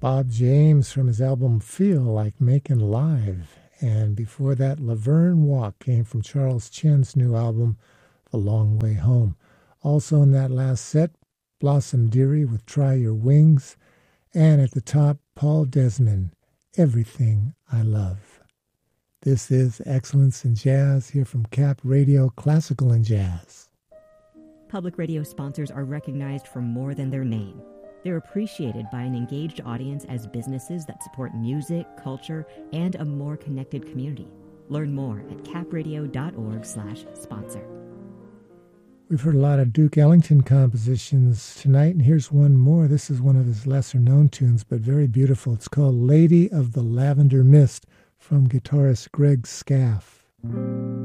Bob James from his album Feel Like Making Live. And before that, Laverne Walk came from Charles Chen's new album, The Long Way Home. Also in that last set, Blossom Dearie with Try Your Wings. And at the top, Paul Desmond, Everything I Love. This is Excellence in Jazz here from Cap Radio, Classical and Jazz. Public radio sponsors are recognized for more than their name. They're appreciated by an engaged audience as businesses that support music, culture, and a more connected community. Learn more at capradio.org/sponsor. We've heard a lot of Duke Ellington compositions tonight, and here's one more. This is one of his lesser-known tunes, but very beautiful. It's called Lady of the Lavender Mist from guitarist Greg Scaff.